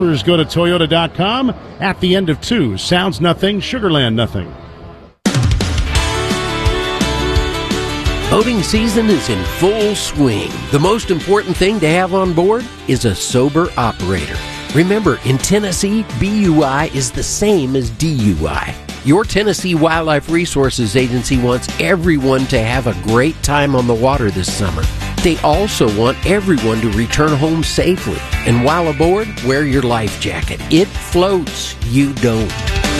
Go to Toyota.com. At the end of 2, Sounds nothing, Sugarland nothing. Boating season is in full swing. The most important thing to have on board is a sober operator. Remember, in Tennessee, BUI is the same as DUI. Your Tennessee Wildlife Resources Agency wants everyone to have a great time on the water this summer. They also want everyone to return home safely. And while aboard, wear your life jacket. It floats. You don't.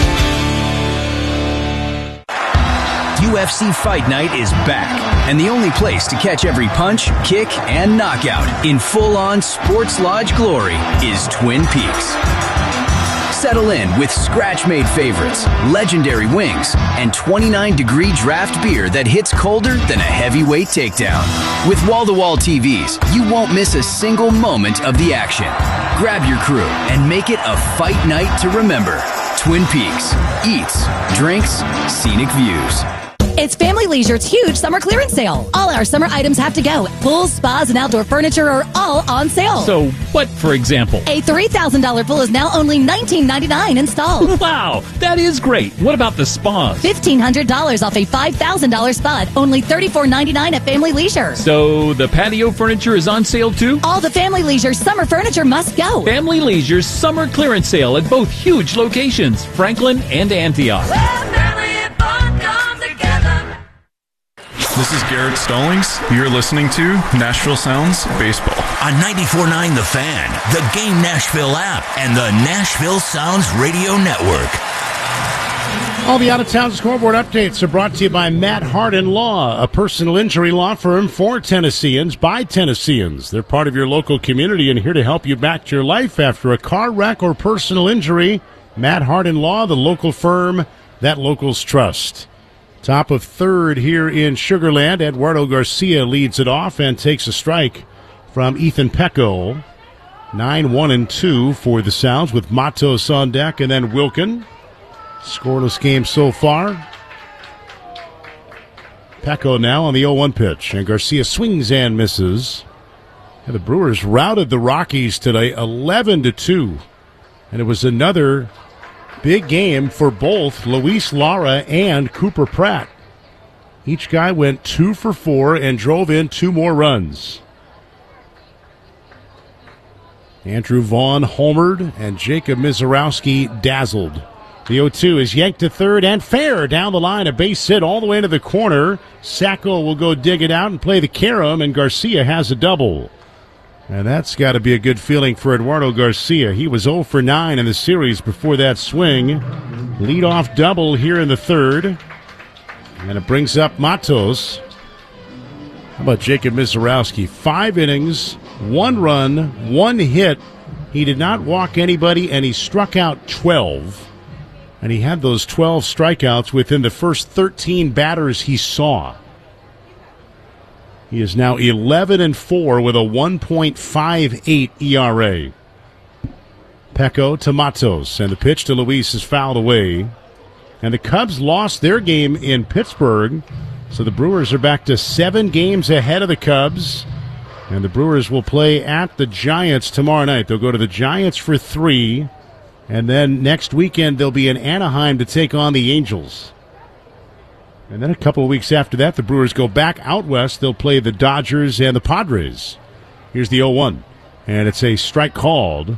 UFC Fight Night is back, and the only place to catch every punch, kick, and knockout in full-on sports lodge glory is Twin Peaks. Settle in with scratch-made favorites, legendary wings, and 29-degree draft beer that hits colder than a heavyweight takedown. With wall-to-wall TVs, you won't miss a single moment of the action. Grab your crew and make it a fight night to remember. Twin Peaks. Eats, drinks, scenic views. It's Family Leisure's huge summer clearance sale. All our summer items have to go. Pools, spas, and outdoor furniture are all on sale. So what, for example? A $3,000 pool is now only $19.99 installed. Wow, that is great. What about the spas? $1,500 off a $5,000 spa, only $34.99 at Family Leisure. So the patio furniture is on sale too? All the Family Leisure summer furniture must go. Family Leisure's summer clearance sale at both huge locations, Franklin and Antioch. This is Garrett Stallings. You're listening to Nashville Sounds Baseball. On 94.9 The Fan, the Game Nashville app, and the Nashville Sounds Radio Network. All the out-of-town scoreboard updates are brought to you by Matt Hardin Law, a personal injury law firm for Tennesseans by Tennesseans. They're part of your local community and here to help you back to your life after a car wreck or personal injury. Matt Hardin Law, the local firm that locals trust. Top of 3rd here in Sugar Land. Eduardo Garcia leads it off and takes a strike from Ethan Pecco. 9-1-2 for the Sounds with Matos on deck and then Wilkin. Scoreless game so far. Pecco now on the 0-1 pitch, and Garcia swings and misses. And the Brewers routed the Rockies today 11-2. And it was another big game for both Luis Lara and Cooper Pratt. Each guy went 2 for 4 and drove in 2 more runs. Andrew Vaughn homered and Jacob Mizorowski dazzled. The 0-2 is yanked to third and fair down the line. A base hit all the way into the corner. Sacco will go dig it out and play the carom, and Garcia has a double. And that's got to be a good feeling for Eduardo Garcia. He was 0 for 9 in the series before that swing. Leadoff double here in the third. And it brings up Matos. How about Jacob Mizorowski? 5 innings, 1 run, 1 hit. He did not walk anybody, and he struck out 12. And he had those 12 strikeouts within the first 13 batters he saw. He is now 11-4 with a 1.58 ERA. Pecco to Matos, and the pitch to Luis is fouled away. And the Cubs lost their game in Pittsburgh, so the Brewers are back to 7 games ahead of the Cubs. And the Brewers will play at the Giants tomorrow night. They'll go to the Giants for 3, and then next weekend they'll be in Anaheim to take on the Angels. And then a couple of weeks after that, the Brewers go back out west. They'll play the Dodgers and the Padres. Here's the 0-1. And it's a strike called.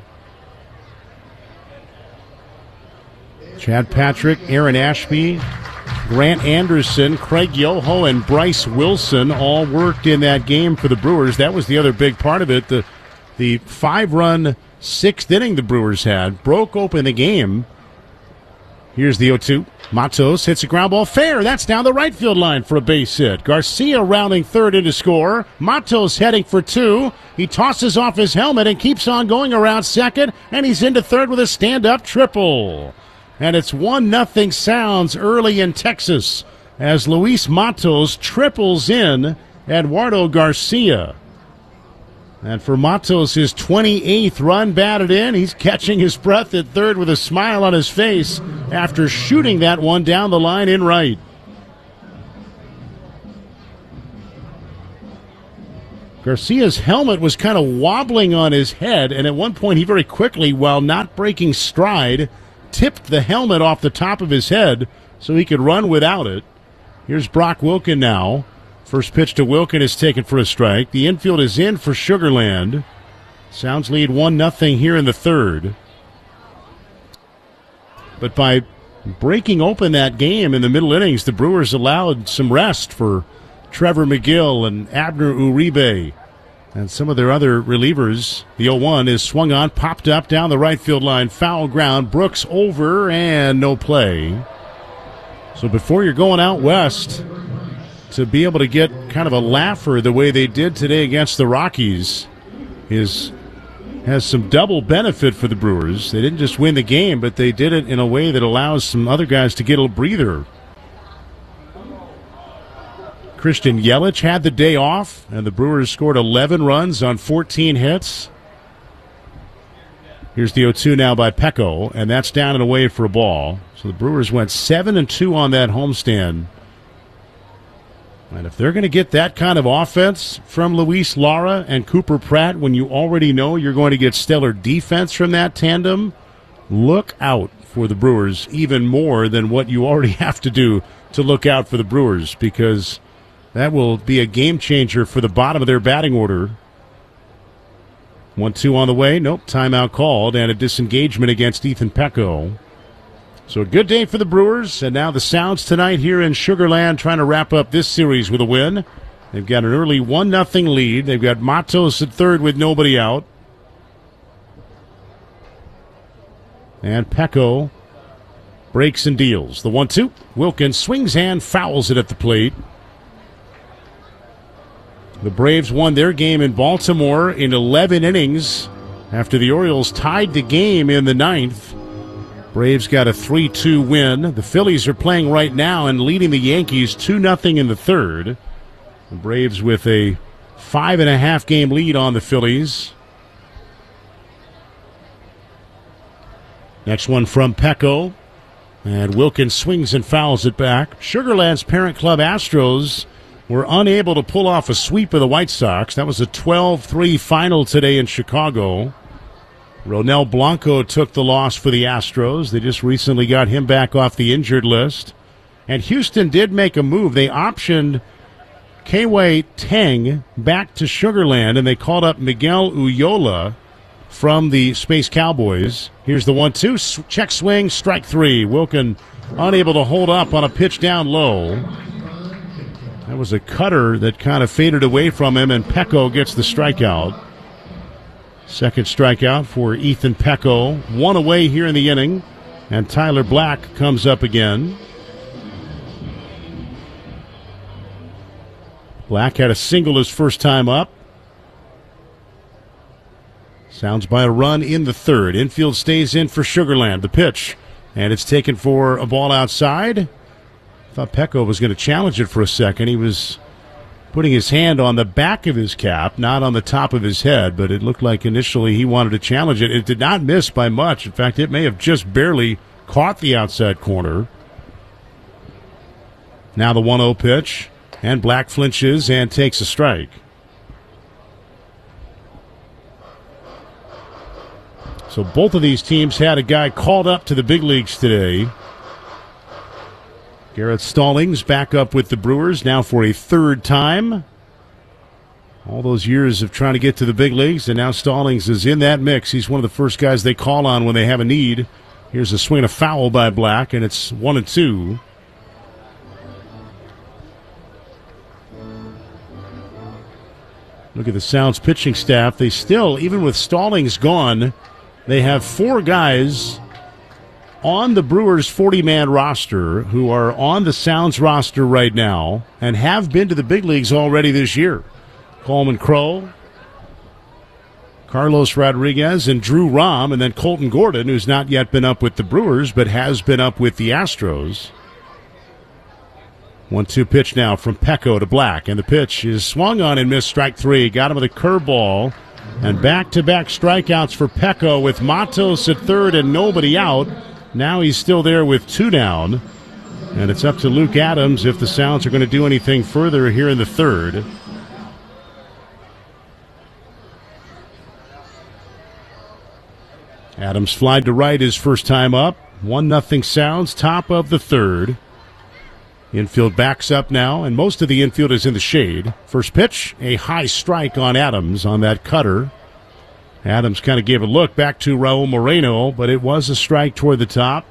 Chad Patrick, Aaron Ashby, Grant Anderson, Craig Yoho, and Bryce Wilson all worked in that game for the Brewers. That was the other big part of it. The 5-run 6th inning the Brewers had broke open the game. Here's the 0-2. Matos hits a ground ball fair. That's down the right field line for a base hit. Garcia rounding third in to score. Matos heading for 2. He tosses off his helmet and keeps on going around second, and he's into third with a stand-up triple. And it's 1-0 Sounds early in Texas as Luis Matos triples in Eduardo Garcia. And for Matos, his 28th run batted in. He's catching his breath at third with a smile on his face after shooting that one down the line in right. Garcia's helmet was kind of wobbling on his head, and at one point he very quickly, while not breaking stride, tipped the helmet off the top of his head so he could run without it. Here's Brock Wilken now. First pitch to Wilken is taken for a strike. The infield is in for Sugar Land. Sounds lead 1-0 here in the third. But by breaking open that game in the middle innings, the Brewers allowed some rest for Trevor McGill and Abner Uribe and some of their other relievers. The 0-1 is swung on, popped up down the right field line, foul ground. Brooks over and no play. So before you're going out west, to be able to get kind of a laugher the way they did today against the Rockies has some double benefit for the Brewers. They didn't just win the game, but they did it in a way that allows some other guys to get a breather. Christian Yelich had the day off, and the Brewers scored 11 runs on 14 hits. Here's the 0-2 now by Pecco, and that's down and away for a ball. So the Brewers went 7-2 on that homestand. And if they're going to get that kind of offense from Luis Lara and Cooper Pratt when you already know you're going to get stellar defense from that tandem, look out for the Brewers even more than what you already have to do to look out for the Brewers, because that will be a game changer for the bottom of their batting order. 1-2 on the way. Nope, timeout called and a disengagement against Ethan Pecco. So a good day for the Brewers, and now the Sounds tonight here in Sugar Land trying to wrap up this series with a win. They've got an early 1-0 lead. They've got Matos at third with nobody out. And Pecco breaks and deals. The 1-2. Wilkins swings and fouls it at the plate. The Braves won their game in Baltimore in 11 innings after the Orioles tied the game in the 9th. Braves got a 3-2 win. The Phillies are playing right now and leading the Yankees 2-0 in the third. The Braves with a 5.5 game lead on the Phillies. Next one from Pecco. And Wilkins swings and fouls it back. Sugar Land's parent club Astros were unable to pull off a sweep of the White Sox. That was a 12-3 final today in Chicago. Ronel Blanco took the loss for the Astros. They just recently got him back off the injured list. And Houston did make a move. They optioned Kei Teng back to Sugar Land, and they called up Miguel Uyola from the Space Cowboys. Here's the 1-2. Check swing, strike three. Wilken unable to hold up on a pitch down low. That was a cutter that kind of faded away from him, and Pecco gets the strikeout. Second strikeout for Ethan Pecco. One away here in the inning, and Tyler Black comes up again. Black had a single his first time up. Sounds by a run in the third. Infield stays in for Sugar Land. The pitch, and it's taken for a ball outside. Thought Pecco was going to challenge it for a second. He was putting his hand on the back of his cap, not on the top of his head, but it looked like initially he wanted to challenge it. It did not miss by much. In fact, it may have just barely caught the outside corner. Now the 1-0 pitch, and Black flinches and takes a strike. So both of these teams had a guy called up to the big leagues today. Garrett Stallings back up with the Brewers now for a third time. All those years of trying to get to the big leagues, and now Stallings is in that mix. He's one of the first guys they call on when they have a need. Here's a swing and a foul by Black, and it's 1-2. Look at the Sounds pitching staff. They still, even with Stallings gone, they have four guys on the Brewers' 40-man roster who are on the Sounds roster right now and have been to the big leagues already this year. Coleman Crow, Carlos Rodriguez, and Drew Rom, and then Colton Gordon, who's not yet been up with the Brewers but has been up with the Astros. 1-2 pitch now from Pecco to Black, and the pitch is swung on and missed, strike three. Got him with a curveball, and back-to-back strikeouts for Pecco with Matos at third and nobody out. Now he's still there with two down, and it's up to Luke Adams if the Sounds are going to do anything further here in the third. Adams flied to right his first time up. 1-0 Sounds, top of the third. Infield backs up now, and most of the infield is in the shade. First pitch, a high strike on Adams on that cutter. Adams kind of gave a look back to Raul Moreno, but it was a strike toward the top.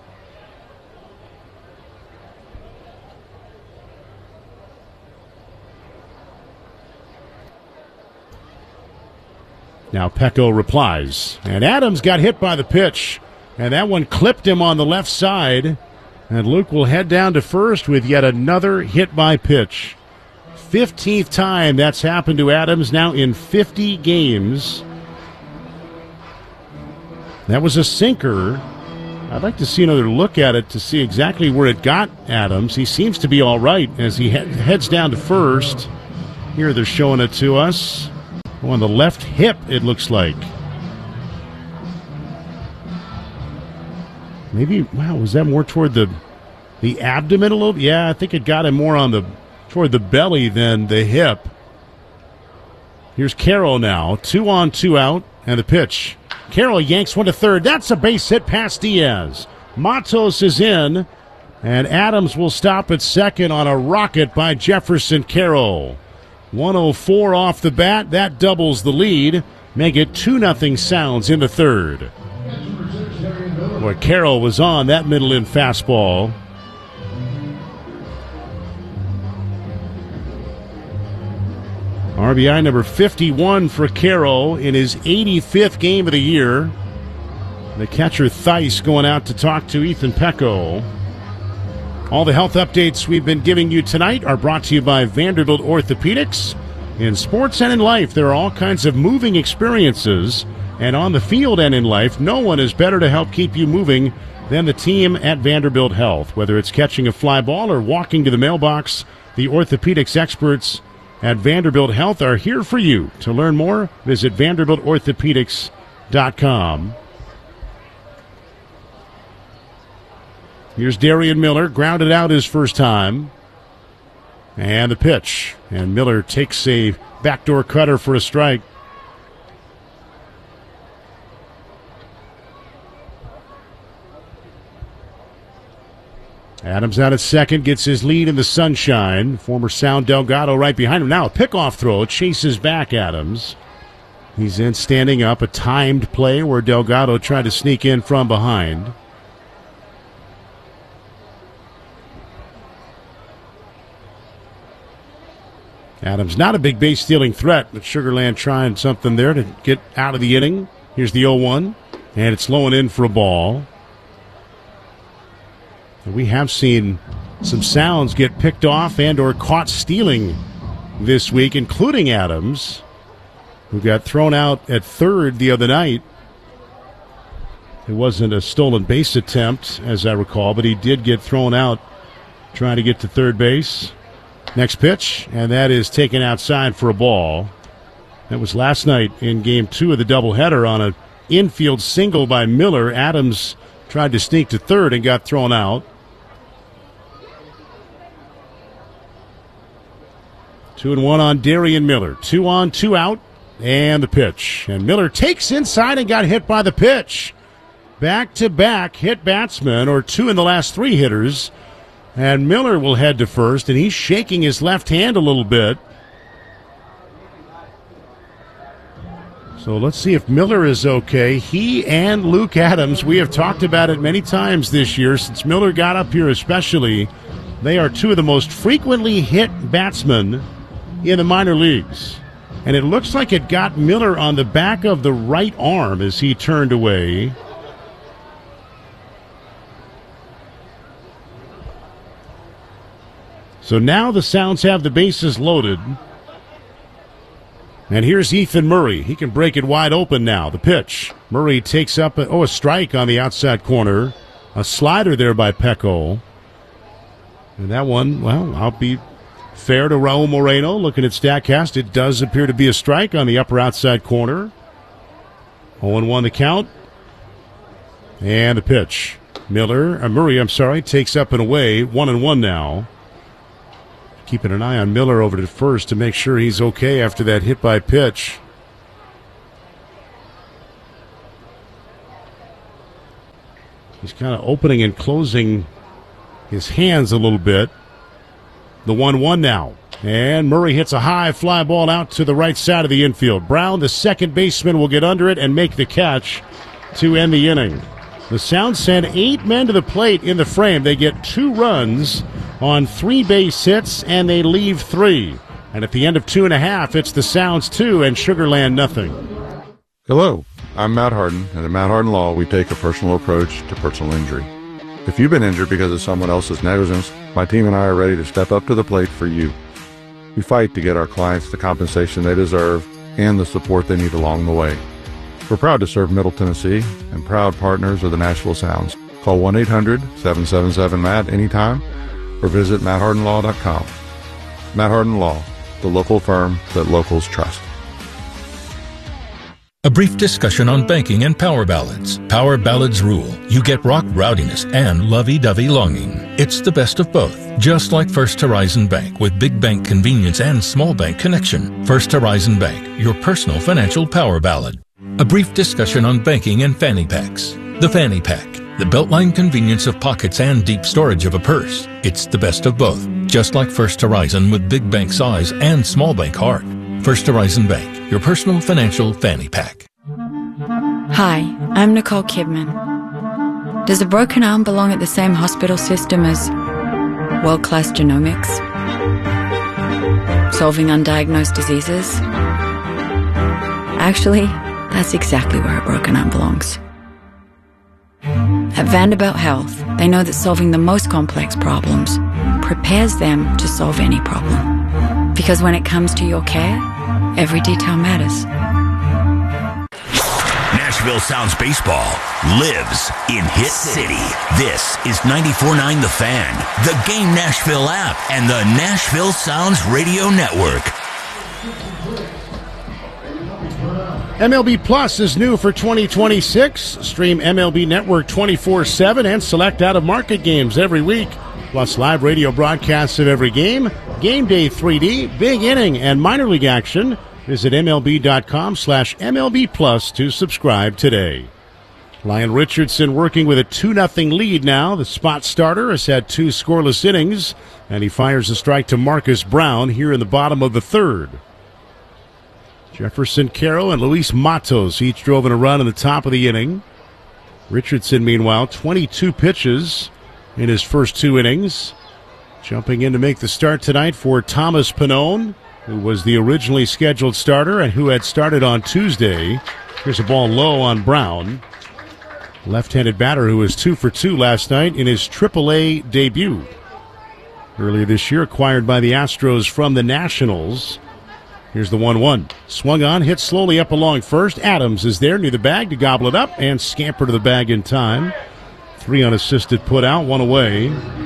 Now Pecco replies, and Adams got hit by the pitch, and that one clipped him on the left side, and Luke will head down to first with yet another hit by pitch. 15th time that's happened to Adams now in 50 games. That was a sinker. I'd like to see another look at it to see exactly where it got Adams. He seems to be all right as he heads down to first. Here they're showing it to us. On the left hip, it looks like. Maybe, wow, was that more toward the abdomen a little? Yeah, I think it got him more toward the belly than the hip. Here's Carroll now. 2 on, 2 out, and the pitch. Carroll yanks one to third. That's a base hit past Diaz. Matos is in, and Adams will stop at second on a rocket by Jefferson Carroll. 104 off the bat. That doubles the lead. Make it 2-0 Sounds in the third. Where Carroll was on that middle-in fastball. RBI number 51 for Carroll in his 85th game of the year. The catcher Theis going out to talk to Ethan Pecco. All the health updates we've been giving you tonight are brought to you by Vanderbilt Orthopedics. In sports and in life, there are all kinds of moving experiences. And on the field and in life, no one is better to help keep you moving than the team at Vanderbilt Health. Whether it's catching a fly ball or walking to the mailbox, the orthopedics experts at Vanderbilt Health are here for you. To learn more, visit VanderbiltOrthopedics.com. Here's Darian Miller, grounded out his first time. And the pitch. And Miller takes a backdoor cutter for a strike. Adams out at second, gets his lead in the sunshine. Former Sound Delgado right behind him. Now a pickoff throw, chases back Adams. He's in standing up, a timed play where Delgado tried to sneak in from behind. Adams not a big base stealing threat, but Sugarland trying something there to get out of the inning. Here's the 0-1, and it's low and in for a ball. And we have seen some Sounds get picked off and or caught stealing this week, including Adams, who got thrown out at third the other night. It wasn't a stolen base attempt, as I recall, but he did get thrown out trying to get to third base. Next pitch, and that is taken outside for a ball. That was last night in Game 2 of the doubleheader on an infield single by Miller. Adams tried to sneak to third and got thrown out. 2-1 on Darian Miller. 2 on, 2 out, and the pitch. And Miller takes inside and got hit by the pitch. Back-to-back hit batsmen, or 2 in the last 3 hitters. And Miller will head to first, and he's shaking his left hand a little bit. So let's see if Miller is okay. He and Luke Adams, we have talked about it many times this year, since Miller got up here especially. They are 2 of the most frequently hit batsmen in the minor leagues. And it looks like it got Miller on the back of the right arm as he turned away. So now the Sounds have the bases loaded. And here's Ethan Murray. He can break it wide open now. The pitch. Murray takes up a strike on the outside corner. A slider there by Pecco. And that one, well, I'll be fair to Raul Moreno. Looking at StatCast, it does appear to be a strike on the upper outside corner. 0-1 the count. And the pitch. Murray takes up and away. 1-1 now. Keeping an eye on Miller over to first to make sure he's okay after that hit by pitch. He's kind of opening and closing his hands a little bit. The 1-1 now. And Murray hits a high fly ball out to the right side of the infield. Brown, the second baseman, will get under it and make the catch to end the inning. The Sounds send 8 men to the plate in the frame. They get 2 runs on 3 base hits, and they leave 3. And at the end of 2.5, it's the Sounds 2 and Sugar Land nothing. Hello, I'm Matt Harden, and at Matt Harden Law, we take a personal approach to personal injury. If you've been injured because of someone else's negligence, my team and I are ready to step up to the plate for you. We fight to get our clients the compensation they deserve and the support they need along the way. We're proud to serve Middle Tennessee and proud partners of the Nashville Sounds. Call 1-800-777-MATT anytime or visit matthardenlaw.com. Matt Harden Law, the local firm that locals trust. A brief discussion on banking and power ballads. Power ballads rule. You get rock rowdiness and lovey-dovey longing. It's the best of both. Just like First Horizon Bank with big bank convenience and small bank connection. First Horizon Bank, your personal financial power ballad. A brief discussion on banking and fanny packs. The fanny pack. The beltline convenience of pockets and deep storage of a purse. It's the best of both. Just like First Horizon with big bank size and small bank heart. First Horizon Bank, your personal financial fanny pack. Hi, I'm Nicole Kidman. Does a broken arm belong at the same hospital system as world-class genomics? Solving undiagnosed diseases? Actually, that's exactly where a broken arm belongs. At Vanderbilt Health, they know that solving the most complex problems prepares them to solve any problem. Because when it comes to your care, every detail matters. Nashville Sounds baseball lives in Hit City. This is 94.9 The Fan, the Game Nashville app, and the Nashville Sounds Radio Network. MLB Plus is new for 2026. Stream MLB Network 24/7 and select out-of-market games every week. Plus live radio broadcasts of every game, Game Day 3D, Big Inning, and minor league action. Visit MLB.com/MLB Plus to subscribe today. Lyon Richardson working with a 2-0 lead now. The spot starter has had 2 scoreless innings, and he fires a strike to Marcus Brown here in the bottom of the 3rd. Jefferson Carroll and Luis Matos each drove in a run in the top of the inning. Richardson, meanwhile, 22 pitches in his first 2 innings. Jumping in to make the start tonight for Thomas Pannone, who was the originally scheduled starter and who had started on Tuesday. Here's a ball low on Brown. Left-handed batter who was 2 for 2 last night in his AAA debut. Earlier this year, acquired by the Astros from the Nationals. Here's the 1-1. Swung on, hit slowly up along first. Adams is there near the bag to gobble it up and scamper to the bag in time. 3 unassisted put out, 1 away.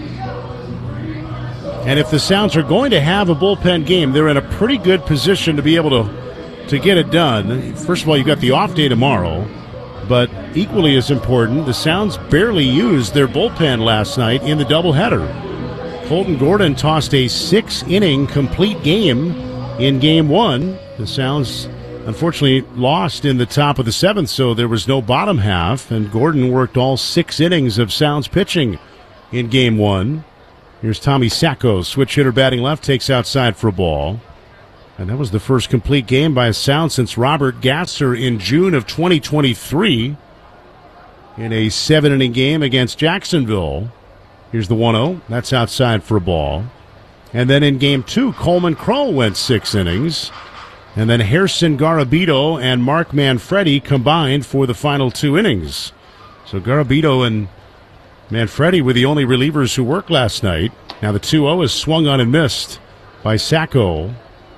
And if the Sounds are going to have a bullpen game, they're in a pretty good position to be able to get it done. First of all, you've got the off day tomorrow. But equally as important, the Sounds barely used their bullpen last night in the doubleheader. Colton Gordon tossed a 6-inning complete game in Game 1. The Sounds unfortunately lost in the top of the 7th, so there was no bottom half, and Gordon worked all 6 innings of Sounds pitching in Game 1. Here's Tommy Sacco, switch hitter batting left, takes outside for a ball. And that was the first complete game by a Sound since Robert Gasser in June of 2023 in a 7-inning game against Jacksonville. Here's the 1-0. That's outside for a ball. And then in Game 2, Coleman Crow went 6 innings. And then Gerson Garabito and Mark Manfredi combined for the final 2 innings. So Garabito and Manfredi were the only relievers who worked last night. Now the 2-0 is swung on and missed by Sacco.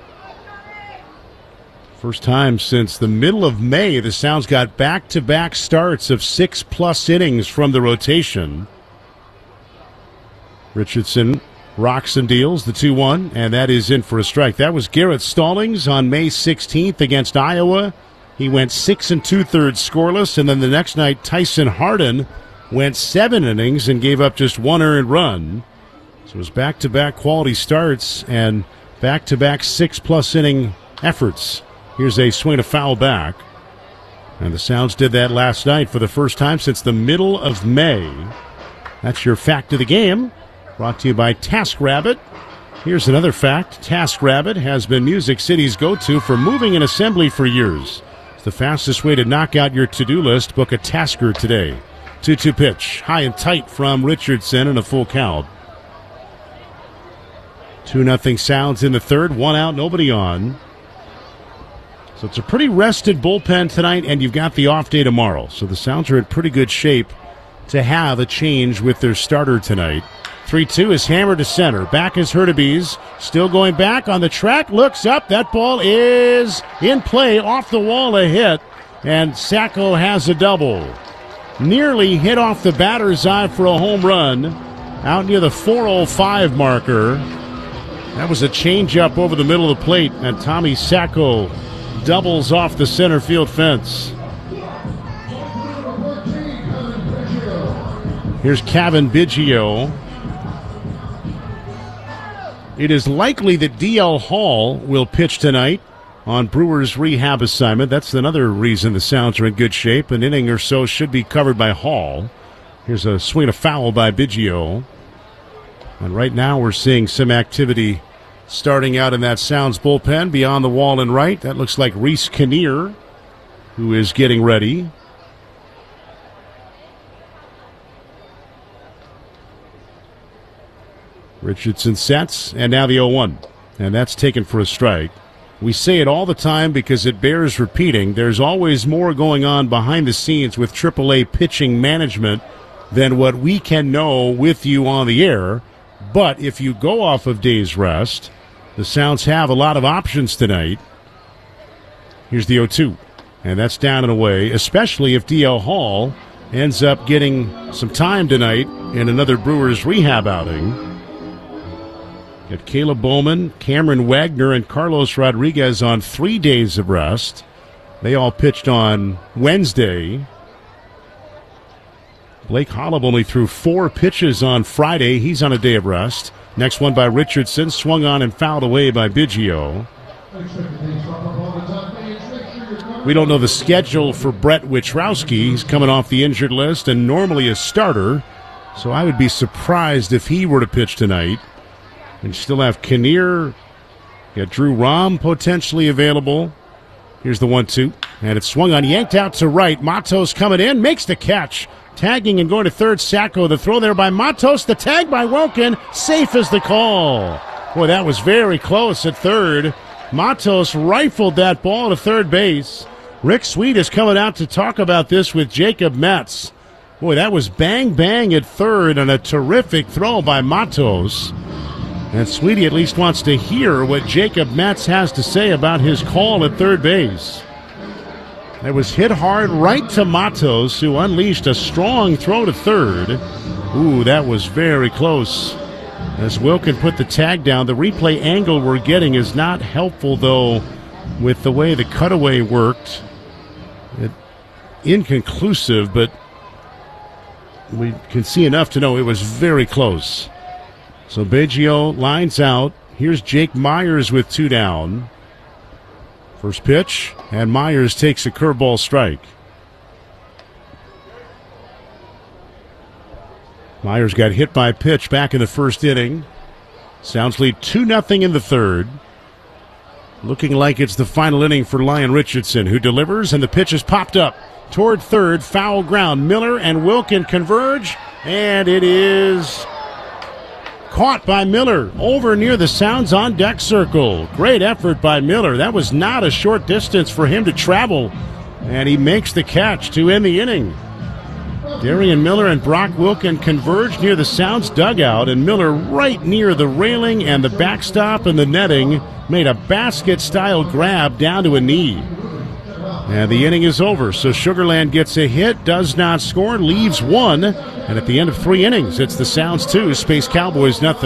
First time since the middle of May, the Sounds got back-to-back starts of 6+ innings from the rotation. Richardson rocks and deals the 2-1, and that is in for a strike. That was Garrett Stallings on May 16th against Iowa. He went 6 2/3 scoreless, and then the next night Tyson Hardin went 7 innings and gave up just 1 earned run. So it was back-to-back quality starts and back-to-back 6+ inning efforts. Here's a swing to foul back. And the Sounds did that last night for the first time since the middle of May. That's your fact of the game, brought to you by TaskRabbit. Here's another fact. TaskRabbit has been Music City's go-to for moving and assembly for years. It's the fastest way to knock out your to-do list. Book a Tasker today. 2-2 pitch. High and tight from Richardson and a full count. 2-0 Sounds in the third. One out, nobody on. So it's a pretty rested bullpen tonight, and you've got the off day tomorrow. So the Sounds are in pretty good shape to have a change with their starter tonight. 3-2 is hammered to center. Back is Hurtubise. Still going back on the track. Looks up. That ball is in play. Off the wall, a hit. And Sacco has a double. Nearly hit off the batter's eye for a home run. Out near the 405 marker. That was a changeup over the middle of the plate. And Tommy Sacco doubles off the center field fence. Here's Cavan Biggio. It is likely that D.L. Hall will pitch tonight on Brewers' rehab assignment. That's another reason the Sounds are in good shape. An inning or so should be covered by Hall. Here's a swing and a foul by Biggio. And right now we're seeing some activity starting out in that Sounds bullpen beyond the wall and right. That looks like Reese Kinnear, who is getting ready. Richardson sets, and now the 0-1. And that's taken for a strike. We say it all the time because it bears repeating. There's always more going on behind the scenes with AAA pitching management than what we can know with you on the air. But if you go off of days rest, the Sounds have a lot of options tonight. Here's the 0-2. And that's down and away, especially if D.L. Hall ends up getting some time tonight in another Brewers rehab outing. Got Caleb Bowman, Cameron Wagner, and Carlos Rodriguez on 3 days of rest. They all pitched on Wednesday. Blake Holub only threw 4 pitches on Friday. He's on a day of rest. Next one by Richardson, swung on and fouled away by Biggio. We don't know the schedule for Brett Wichrowski. He's coming off the injured list and normally a starter, so I would be surprised if he were to pitch tonight. And you still have Kinnear. You got Drew Rom potentially available. Here's the 1-2. And it's swung on, yanked out to right. Matos coming in, makes the catch. Tagging and going to third, Sacco. The throw there by Matos. The tag by Wilkin. Safe as the call. Boy, that was very close at third. Matos rifled that ball to third base. Rick Sweet is coming out to talk about this with Jacob Metz. Boy, that was bang, bang at third and a terrific throw by Matos. And Sweetie at least wants to hear what Jacob Metz has to say about his call at third base. It was hit hard right to Matos, who unleashed a strong throw to third. Ooh, that was very close. As Wilkin put the tag down, the replay angle we're getting is not helpful, though, with the way the cutaway worked. Inconclusive, but we can see enough to know it was very close. So Biggio lines out. Here's Jake Myers with 2 down. First pitch, and Myers takes a curveball strike. Myers got hit by a pitch back in the first inning. Sounds lead 2-0 in the third. Looking like it's the final inning for Lyon Richardson, who delivers, and the pitch is popped up toward third. Foul ground. Miller and Wilkin converge, and it is caught by Miller over near the Sounds on deck circle. Great effort by Miller. That was not a short distance for him to travel, and he makes the catch to end the inning. Darian Miller and Brock Wilkin converge near the Sounds dugout, and Miller right near the railing and the backstop and the netting made a basket-style grab down to a knee. And the inning is over, so Sugar Land gets a hit, does not score, leaves 1, and at the end of 3 innings, it's the Sounds 2, Space Cowboys 0.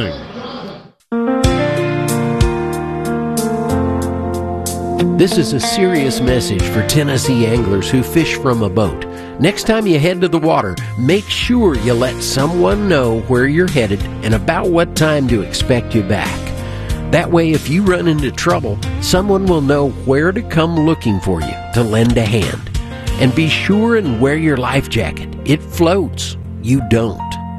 This is a serious message for Tennessee anglers who fish from a boat. Next time you head to the water, make sure you let someone know where you're headed and about what time to expect you back. That way, if you run into trouble, someone will know where to come looking for you to lend a hand. And be sure and wear your life jacket. It floats. You don't.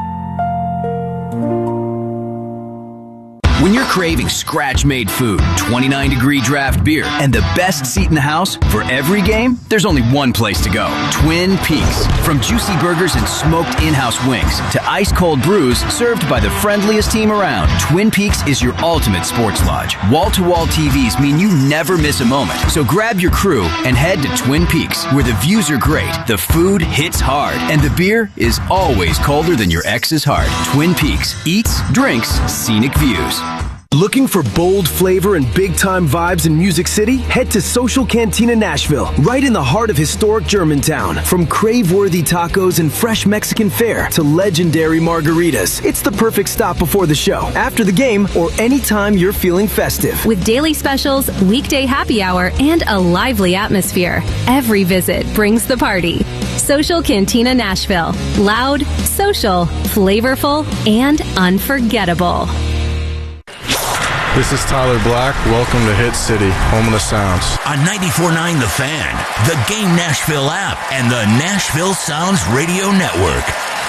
When you're craving scratch-made food, 29-degree draft beer, and the best seat in the house for every game, there's only one place to go. Twin Peaks. From juicy burgers and smoked in-house wings to ice-cold brews served by the friendliest team around, Twin Peaks is your ultimate sports lodge. Wall-to-wall TVs mean you never miss a moment. So grab your crew and head to Twin Peaks, where the views are great, the food hits hard, and the beer is always colder than your ex's heart. Twin Peaks. Eats, drinks, scenic views. Looking for bold flavor and big-time vibes in Music City? Head to Social Cantina Nashville, right in the heart of historic Germantown. From crave-worthy tacos and fresh Mexican fare to legendary margaritas, it's the perfect stop before the show, after the game, or anytime you're feeling festive. With daily specials, weekday happy hour, and a lively atmosphere, every visit brings the party. Social Cantina Nashville. Loud, social, flavorful, and unforgettable. This is Tyler Black. Welcome to Hit City, home of the Sounds. On 94.9 The Fan, the Game Nashville app, and the Nashville Sounds Radio Network.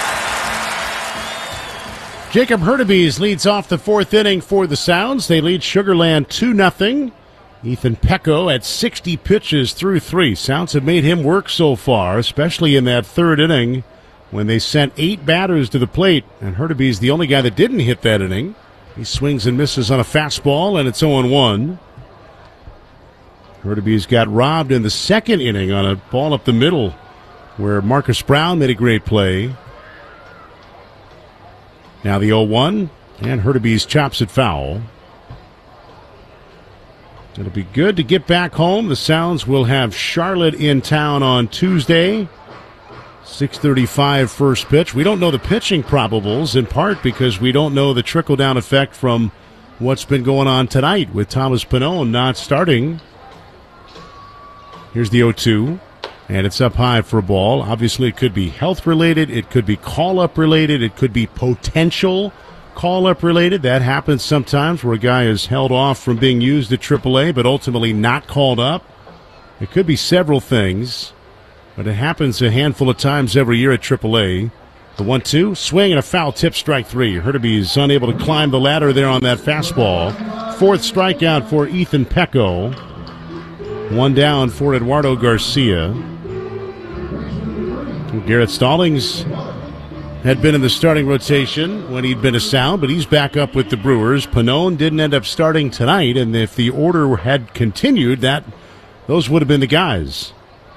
Jacob Hurtubise leads off the fourth inning for the Sounds. They lead Sugar Land 2-0. Ethan Pecco at 60 pitches through 3. Sounds have made him work so far, especially in that third inning when they sent 8 batters to the plate. And Hurtubise, the only guy that didn't hit that inning. He swings and misses on a fastball, and it's 0-1. Hurtubise got robbed in the second inning on a ball up the middle where Marcus Brown made a great play. Now the 0-1, and Hurtubise chops it foul. It'll be good to get back home. The Sounds will have Charlotte in town on Tuesday. 6:35 first pitch. We don't know the pitching probables, in part because we don't know the trickle-down effect from what's been going on tonight with Thomas Pannone not starting. Here's the 0-2, and it's up high for a ball. Obviously, it could be health-related. It could be call-up related. It could be potential call-up related. That happens sometimes where a guy is held off from being used at AAA but ultimately not called up. It could be several things. But it happens a handful of times every year at AAA. The 1-2, swing and a foul tip, strike 3. Hurtubise unable to climb the ladder there on that fastball. Fourth strikeout for Ethan Pecco. One down for Eduardo Garcia. Garrett Stallings had been in the starting rotation when he'd been a Sound, but he's back up with the Brewers. Pannone didn't end up starting tonight, and if the order had continued, those would have been the guys.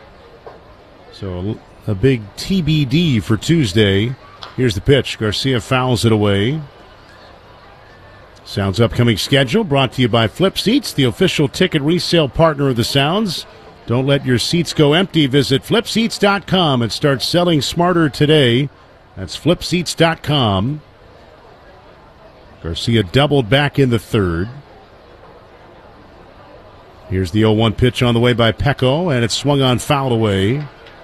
So a big TBD for Tuesday. Here's the pitch. Garcia fouls it away. Sounds upcoming schedule brought to you by Flip Seats, the official ticket resale partner of the Sounds. Don't let your seats go empty. Visit flipseats.com and start selling smarter today. That's flipseats.com. Garcia doubled back in the third. Here's the 0-1 pitch on the way by Pecco, and it's swung on, fouled away.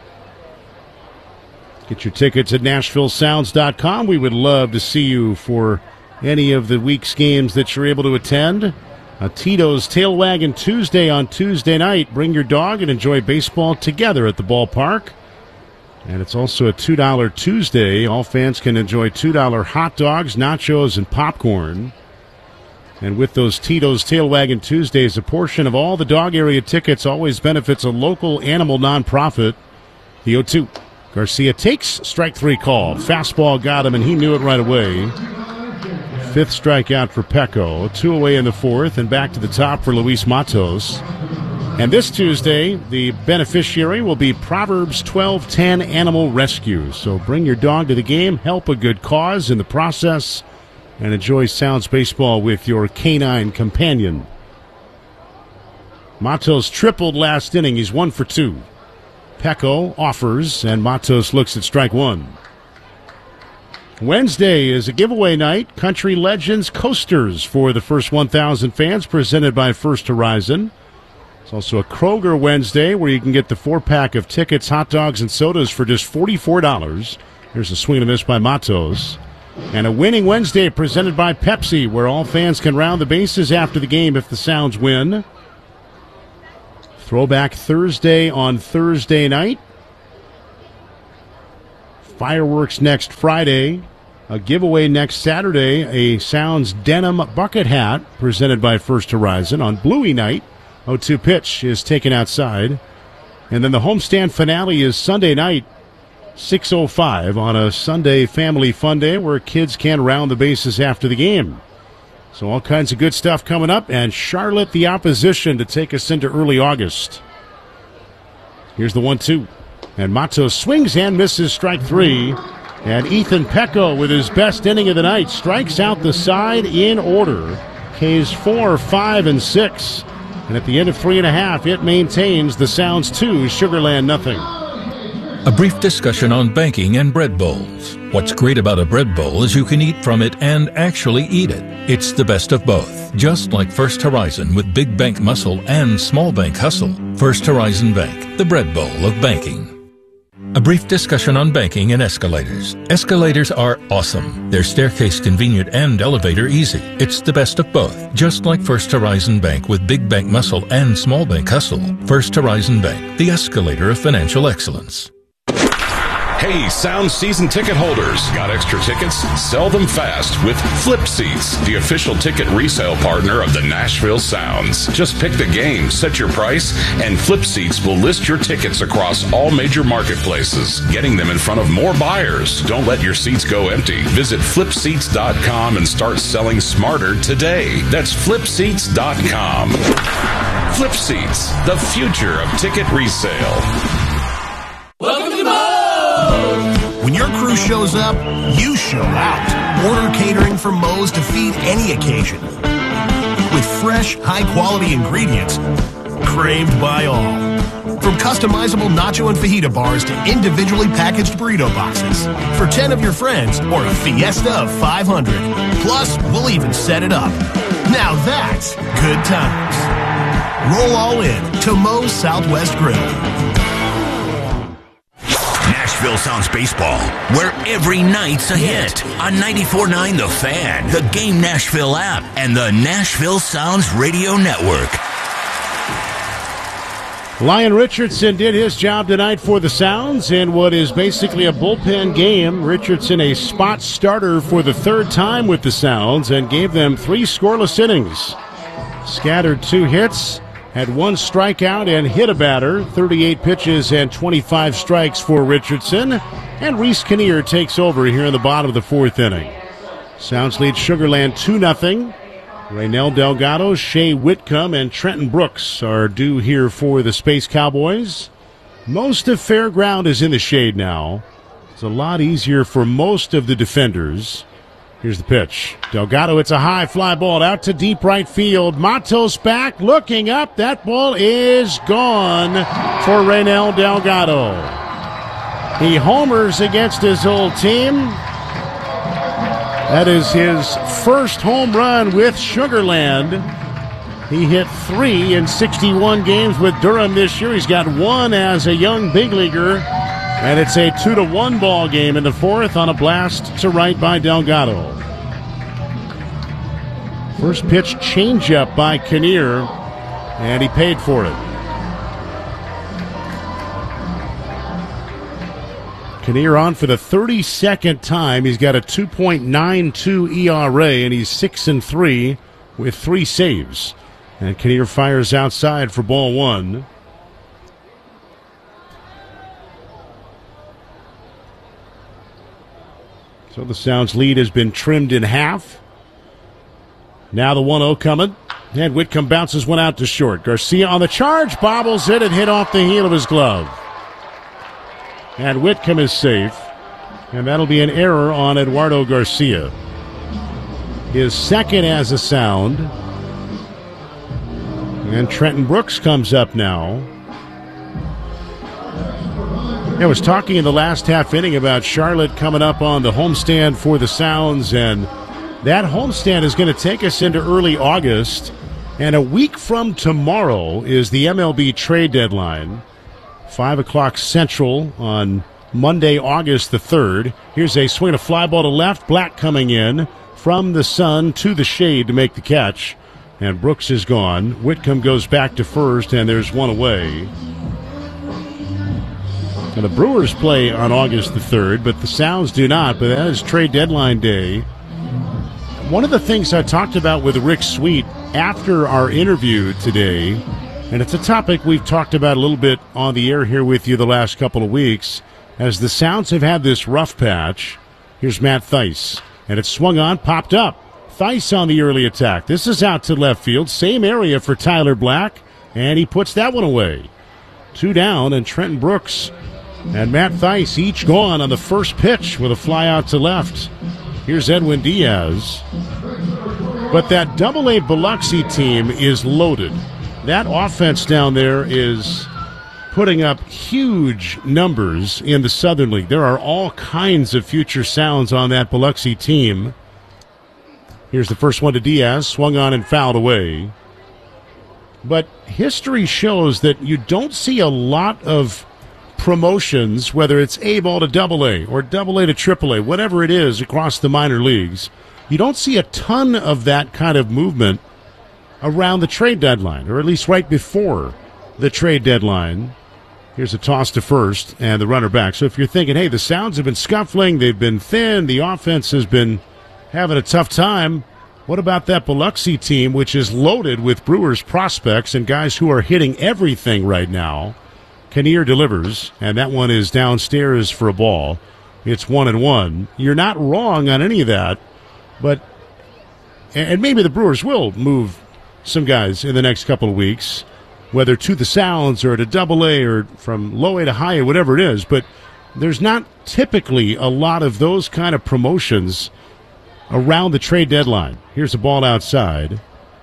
Get your tickets at NashvilleSounds.com. We would love to see you for any of the week's games that you're able to attend. A Tito's Tail Wagon Tuesday on Tuesday night. Bring your dog and enjoy baseball together at the ballpark. And it's also a $2 Tuesday. All fans can enjoy $2 hot dogs, nachos, and popcorn. And with those Tito's Tail Wagon Tuesdays, a portion of all the dog area tickets always benefits a local animal nonprofit. The 0-2. Garcia takes strike 3 call. Fastball got him, and he knew it right away. Fifth strikeout for Pecco. 2 away in the fourth, and back to the top for Luis Matos. And this Tuesday, the beneficiary will be Proverbs 12:10 Animal Rescue. So bring your dog to the game, help a good cause in the process, and enjoy Sounds baseball with your canine companion. Matos tripled last inning. He's 1 for 2. Pecco offers, and Matos looks at strike 1. Wednesday is a giveaway night. Country Legends Coasters for the first 1,000 fans, presented by First Horizon. It's also a Kroger Wednesday where you can get the 4-pack of tickets, hot dogs, and sodas for just $44. Here's a swing and a miss by Matos. And a Winning Wednesday presented by Pepsi, where all fans can round the bases after the game if the Sounds win. Throwback Thursday on Thursday night. Fireworks next Friday. A giveaway next Saturday, a Sounds denim bucket hat presented by First Horizon. On Bluey night, 0-2 pitch is taken outside. And then the homestand finale is Sunday night, 6:05 on a Sunday family fun day where kids can round the bases after the game. So all kinds of good stuff coming up, and Charlotte the opposition to take us into early August. Here's the 1-2. And Matos swings and misses, strike 3. And Ethan Pecco with his best inning of the night strikes out the side in order. K's 4, 5, and 6. And at the end of 3.5, it maintains the Sounds 2, Sugarland nothing. A brief discussion on banking and bread bowls. What's great about a bread bowl is you can eat from it and actually eat it. It's the best of both, just like First Horizon with big bank muscle and small bank hustle. First Horizon Bank, the bread bowl of banking. A brief discussion on banking and escalators. Escalators are awesome. They're staircase convenient and elevator easy. It's the best of both, just like First Horizon Bank with big bank muscle and small bank hustle. First Horizon Bank, the escalator of financial excellence. Hey, Sound season ticket holders. Got extra tickets? Sell them fast with Flip Seats, the official ticket resale partner of the Nashville Sounds. Just pick the game, set your price, and Flip Seats will list your tickets across all major marketplaces, getting them in front of more buyers. Don't let your seats go empty. Visit flipseats.com and start selling smarter today. That's flipseats.com. Flip Seats, the future of ticket resale. Welcome to Moe's! When your crew shows up, you show out. Order catering from Moe's to feed any occasion. With fresh, high-quality ingredients craved by all. From customizable nacho and fajita bars to individually packaged burrito boxes. For 10 of your friends or a fiesta of 500. Plus, we'll even set it up. Now that's good times. Roll all in to Moe's Southwest Grill. Nashville Sounds Baseball, where every night's a hit. On 94.9 The Fan, the Game Nashville app, and the Nashville Sounds Radio Network. Lyon Richardson did his job tonight for the Sounds in what is basically a bullpen game. Richardson, a spot starter for the third time with the Sounds, and gave them 3 scoreless innings. Scattered 2 hits, had 1 strikeout and hit a batter. 38 pitches and 25 strikes for Richardson. And Reese Kinnear takes over here in the bottom of the 4th inning. Sounds lead Sugarland 2-0. Raynel Delgado, Shea Whitcomb, and Trenton Brooks are due here for the Space Cowboys. Most of fair ground is in the shade now. It's a lot easier for most of the defenders. Here's the pitch. Delgado, it's a high fly ball out to deep right field. Matos back, looking up. That ball is gone for Raynel Delgado. He homers against his old team. That is his first home run with Sugarland. He hit 3 in 61 games with Durham this year. He's got 1 as a young big leaguer. And it's a 2-1 ball game in the 4th on a blast to right by Delgado. First pitch changeup by Kinnear, and he paid for it. Kinnear on for the 32nd time. He's got a 2.92 ERA, and he's 6-3 with 3 saves. And Kinnear fires outside for ball 1. So the Sounds lead has been trimmed in half. Now the 1-0 coming. And Whitcomb bounces one out to short. Garcia on the charge, bobbles it and hit off the heel of his glove. And Whitcomb is safe. And that'll be an error on Eduardo Garcia. His second as a Sound. And Trenton Brooks comes up now. I was talking in the last half inning about Charlotte coming up on the homestand for the Sounds, and that homestand is going to take us into early August. And a week from tomorrow is the MLB trade deadline. 5 o'clock Central on Monday, August the 3rd. Here's a swing, a fly ball to left. Black coming in from the sun to the shade to make the catch. And Brooks is gone. Whitcomb goes back to first, and there's one away. Now, the Brewers play on August the 3rd, but the Sounds do not, but that is trade deadline day. One of the things I talked about with Rick Sweet after our interview today, and it's a topic we've talked about a little bit on the air here with you the last couple of weeks, as the Sounds have had this rough patch. Here's Matt Thaiss, and it's swung on, popped up. Thaiss on the early attack. This is out to left field, same area for Tyler Black, and he puts that one away. 2 down, and Trenton Brooks and Matt Thaiss each gone on the first pitch with a fly out to left. Here's Edwin Diaz. But that Double-A Biloxi team is loaded. That offense down there is putting up huge numbers in the Southern League. There are all kinds of future Sounds on that Biloxi team. Here's the first one to Diaz, swung on and fouled away. But history shows that you don't see a lot of promotions, whether it's A-ball to Double-A or Double-A to Triple-A, whatever it is across the minor leagues. You don't see a ton of that kind of movement around the trade deadline, or at least right before the trade deadline. Here's a toss to first and the runner back. So if you're thinking, hey, the Sounds have been scuffling, they've been thin, the offense has been having a tough time, what about that Biloxi team, which is loaded with Brewers prospects and guys who are hitting everything right now? Kinnear delivers, and that one is downstairs for a ball. It's 1-1. You're not wrong on any of that, but and maybe the Brewers will move some guys in the next couple of weeks, whether to the Sounds or to Double-A or from Low-A to High-A, whatever it is, but there's not typically a lot of those kind of promotions around the trade deadline. Here's a ball outside.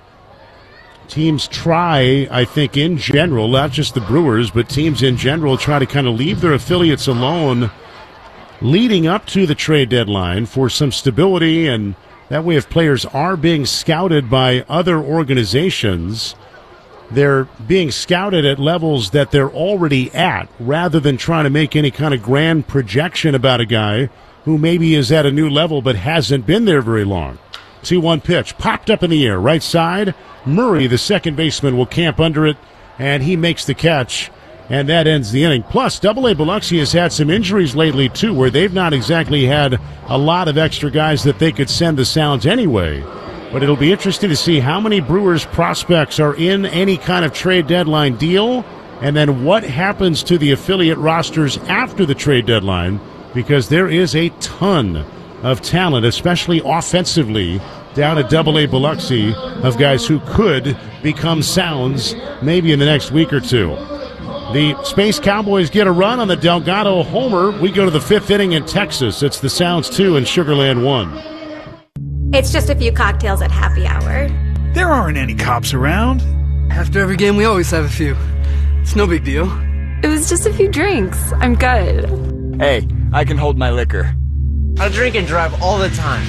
Teams try, I think, in general, not just the Brewers, but teams in general try to kind of leave their affiliates alone leading up to the trade deadline for some stability, and that way if players are being scouted by other organizations, they're being scouted at levels that they're already at, rather than trying to make any kind of grand projection about a guy who maybe is at a new level but hasn't been there very long. 2-1 pitch, popped up in the air, right side. Murray, the second baseman, will camp under it, and he makes the catch, and that ends the inning. Plus, Double-A Biloxi has had some injuries lately, too, where they've not exactly had a lot of extra guys that they could send the Sounds anyway. But it'll be interesting to see how many Brewers prospects are in any kind of trade deadline deal, and then what happens to the affiliate rosters after the trade deadline, because there is a ton of talent, especially offensively, down at Double-A Biloxi, of guys who could become Sounds maybe in the next week or two. The Space Cowboys get a run on the Delgado homer. We go to the 5th inning in Texas. It's the Sounds 2 and Sugar Land 1. It's just a few cocktails at happy hour. There aren't any cops around. After every game, we always have a few. It's no big deal. It was just a few drinks. I'm good. Hey, I can hold my liquor. I drink and drive all the time.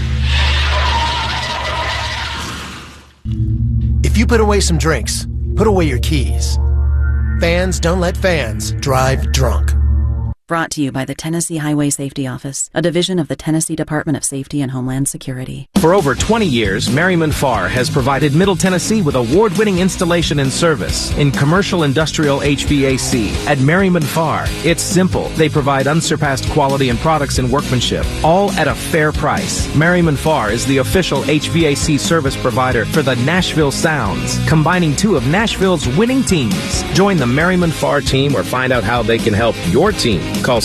If you put away some drinks, put away your keys. Fans don't let fans drive drunk. Brought to you by the Tennessee Highway Safety Office, a division of the Tennessee Department of Safety and Homeland Security. For over 20 years, Merriman Farr has provided Middle Tennessee with award-winning installation and service in commercial industrial HVAC. At Merriman Farr, it's simple. They provide unsurpassed quality and products and workmanship, all at a fair price. Merriman Farr is the official HVAC service provider for the Nashville Sounds, combining two of Nashville's winning teams. Join the Merriman Farr team or find out how they can help your team. Call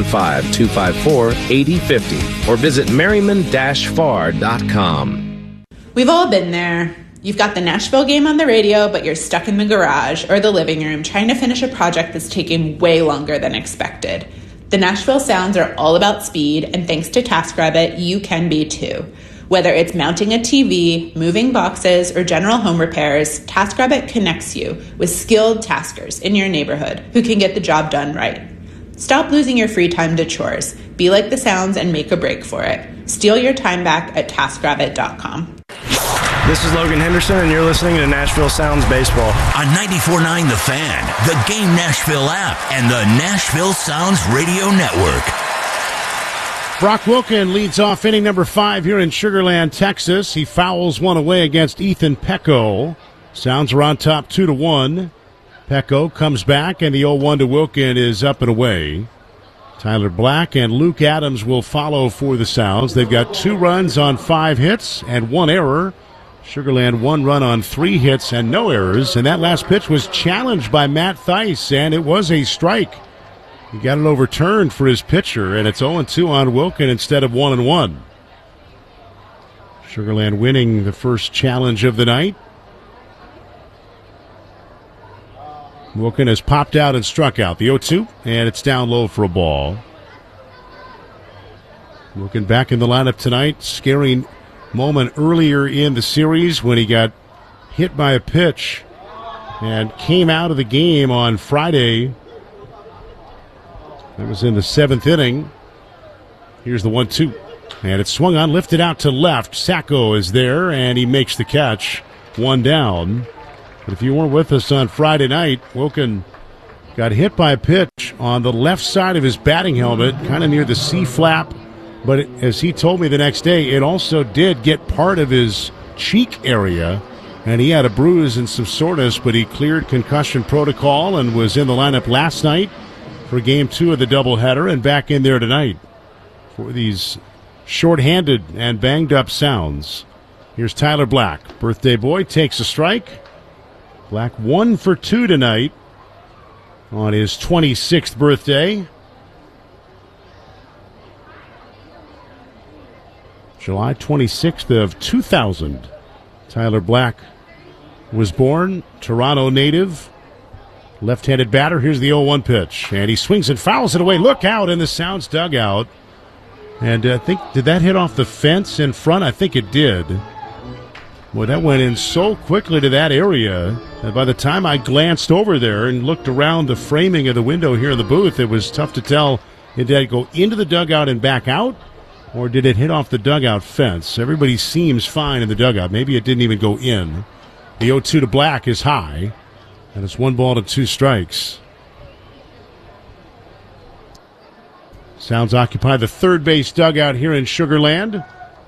615-254-8050 or visit merriman-farr.com. We've all been there. You've got the Nashville game on the radio, but you're stuck in the garage or the living room trying to finish a project that's taking way longer than expected. The Nashville Sounds are all about speed, and thanks to TaskRabbit, you can be too. Whether it's mounting a TV, moving boxes, or general home repairs, TaskRabbit connects you with skilled taskers in your neighborhood who can get the job done right. Stop losing your free time to chores. Be like the Sounds and make a break for it. Steal your time back at TaskRabbit.com. This is Logan Henderson, and you're listening to Nashville Sounds Baseball. On 94.9 The Fan, the Game Nashville app, and the Nashville Sounds Radio Network. Brock Wilken leads off inning number 5 here in Sugar Land, Texas. He fouls one away against Ethan Pecco. Sounds are on top 2-1. Pecco comes back, and the 0-1 to Wilken is up and away. Tyler Black and Luke Adams will follow for the Sounds. They've got 2 runs on 5 hits and 1 error. Sugar Land 1 run on 3 hits and no errors. And that last pitch was challenged by Matt Theis, and it was a strike. He got it overturned for his pitcher, and it's 0-2 on Wilkin instead of 1-1. Sugar Land winning the first challenge of the night. Wilkin has popped out and struck out. The 0-2, and it's down low for a ball. Wilkin back in the lineup tonight. Scary moment earlier in the series when he got hit by a pitch and came out of the game on Friday. That was in the 7th inning. Here's the 1-2. And it's swung on, lifted out to left. Sacco is there, and he makes the catch. 1 down. But if you weren't with us on Friday night, Wilkin got hit by a pitch on the left side of his batting helmet, kind of near the C-flap. But as he told me the next day, it also did get part of his cheek area, and he had a bruise and some soreness, but he cleared concussion protocol and was in the lineup last night for Game 2 of the doubleheader and back in there tonight for these shorthanded and banged-up Sounds. Here's Tyler Black. Birthday boy takes a strike. Black 1 for 2 tonight on his 26th birthday. July 26th of 2000. Tyler Black was born, Toronto native, left-handed batter. Here's the 0-1 pitch, and he swings and fouls it away. Look out in the Sounds dugout. And I think, did that hit off the fence in front? I think it did. Well, that went in so quickly to that area that by the time I glanced over there and looked around the framing of the window here in the booth, it was tough to tell, did it go into the dugout and back out? Or did it hit off the dugout fence? Everybody seems fine in the dugout. Maybe it didn't even go in. The 0-2 to Black is high, and it's 1 ball to 2 strikes. Sounds occupy the third base dugout here in Sugar Land.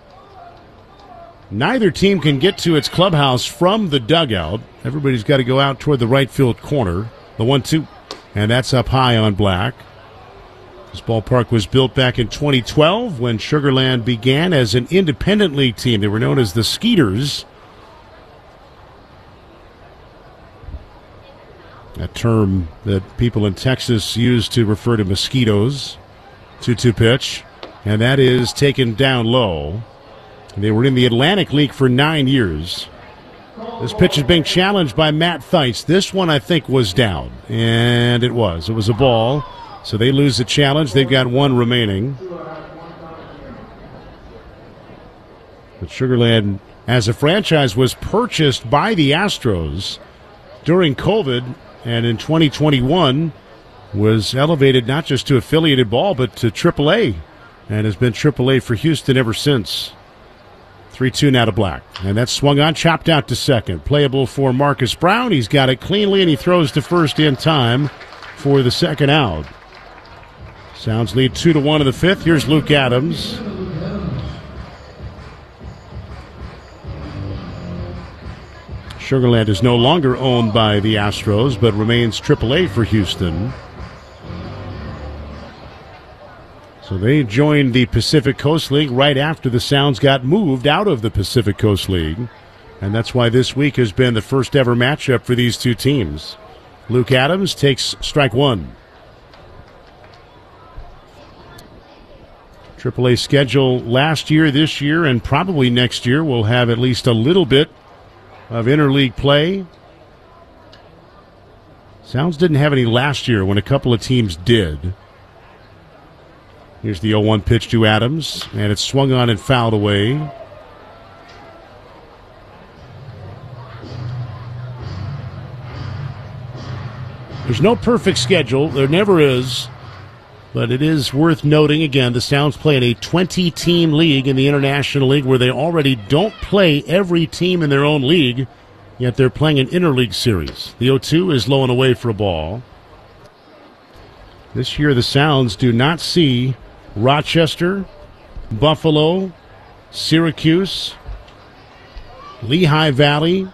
Neither team can get to its clubhouse from the dugout. Everybody's got to go out toward the right field corner. The 1-2, and that's up high on Black. This ballpark was built back in 2012 when Sugar Land began as an independent league team. They were known as the Skeeters. A term that people in Texas use to refer to mosquitoes. 2-2 pitch, and that is taken down low. They were in the Atlantic League for 9 years. This pitch is being challenged by Matt Theis. This one, I think, was down, and it was. It was a ball. So they lose the challenge. They've got 1 remaining. But Sugar Land, as a franchise, was purchased by the Astros during COVID, and in 2021 was elevated not just to affiliated ball, but to AAA, and has been AAA for Houston ever since. 3-2 now to Black. And that's swung on, chopped out to second. Playable for Marcus Brown. He's got it cleanly, and he throws to first in time for the second out. Sounds lead 2-1 in the 5th. Here's Luke Adams. Sugar Land is no longer owned by the Astros, but remains AAA for Houston. So they joined the Pacific Coast League right after the Sounds got moved out of the Pacific Coast League. And that's why this week has been the first ever matchup for these two teams. Luke Adams takes strike 1. AAA schedule last year, this year, and probably next year will have at least a little bit of interleague play. Sounds didn't have any last year when a couple of teams did. Here's the 0-1 pitch to Adams, and it's swung on and fouled away. There's no perfect schedule. There never is. But it is worth noting, again, the Sounds play in a 20-team league in the International League where they already don't play every team in their own league, yet they're playing an interleague series. The 0-2 is low and away for a ball. This year the Sounds do not see Rochester, Buffalo, Syracuse, Lehigh Valley.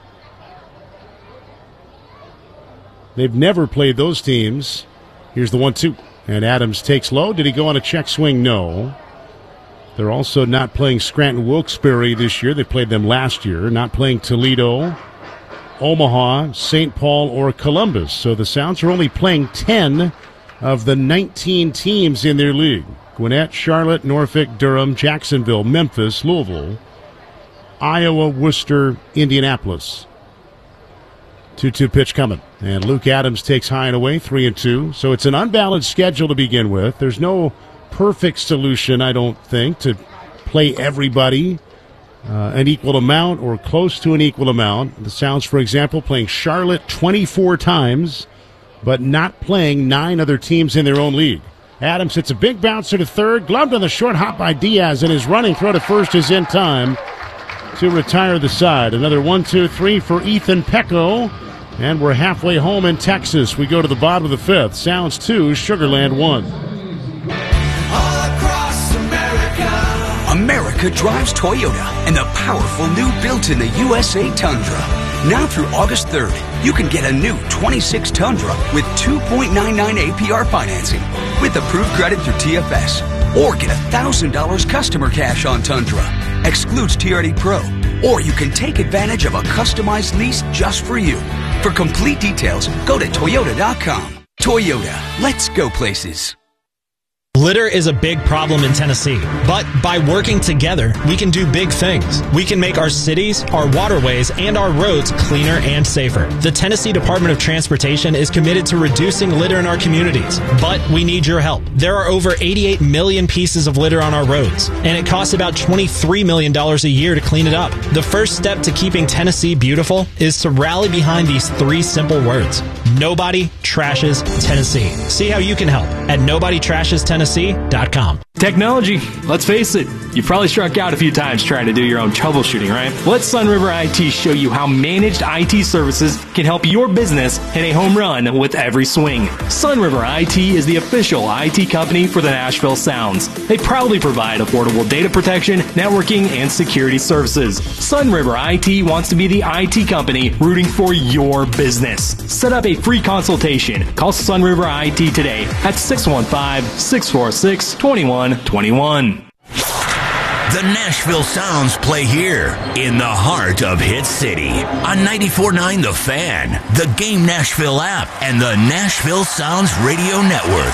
They've never played those teams. Here's the 1-2. And Adams takes low. Did he go on a check swing? No. They're also not playing Scranton-Wilkes-Barre this year. They played them last year. Not playing Toledo, Omaha, St. Paul, or Columbus. So the Sounds are only playing 10 of the 19 teams in their league. Gwinnett, Charlotte, Norfolk, Durham, Jacksonville, Memphis, Louisville, Iowa, Worcester, Indianapolis. 2-2 pitch coming. And Luke Adams takes high and away, 3-2. So it's an unbalanced schedule to begin with. There's no perfect solution, I don't think, to play everybody an equal amount or close to an equal amount. The Sounds, for example, playing Charlotte 24 times, but not playing 9 other teams in their own league. Adams hits a big bouncer to third, gloved on the short hop by Diaz, and his running throw to first is in time to retire the side. Another 1-2-3 for Ethan Pecco, and we're halfway home in Texas. We go to the bottom of the fifth. Sounds 2, Sugar Land 1. America drives Toyota and the powerful new built-in the USA Tundra. Now through August 3rd, you can get a new 26 Tundra with 2.99 APR financing with approved credit through TFS. Or get $1,000 customer cash on Tundra. Excludes TRD Pro. Or you can take advantage of a customized lease just for you. For complete details, go to Toyota.com. Toyota, let's go places. Litter is a big problem in Tennessee, but by working together, we can do big things. We can make our cities, our waterways, and our roads cleaner and safer. The Tennessee Department of Transportation is committed to reducing litter in our communities, but we need your help. There are over 88 million pieces of litter on our roads, and it costs about $23 million a year to clean it up. The first step to keeping Tennessee beautiful is to rally behind these 3 simple words. Nobody trashes Tennessee. See how you can help at NobodyTrashesTennessee.com. Technology, let's face it, you've probably struck out a few times trying to do your own troubleshooting, right? Let Sunriver IT show you how managed IT services can help your business hit a home run with every swing. Sunriver IT is the official IT company for the Nashville Sounds. They proudly provide affordable data protection, networking, and security services. Sunriver IT wants to be the IT company rooting for your business. Set up a free consultation. Call Sunriver IT today at 615-646-2121. The Nashville Sounds play here in the heart of Hit City on 94.9 The Fan, the Game Nashville app, and the Nashville Sounds Radio Network.